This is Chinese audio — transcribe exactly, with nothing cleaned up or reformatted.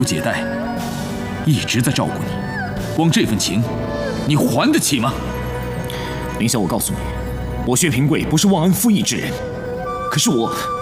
姐带，一直在照顾你，光这份情，你还得起吗？ 凌霄，我告诉你，我薛平贵不是忘恩负义之人，可是我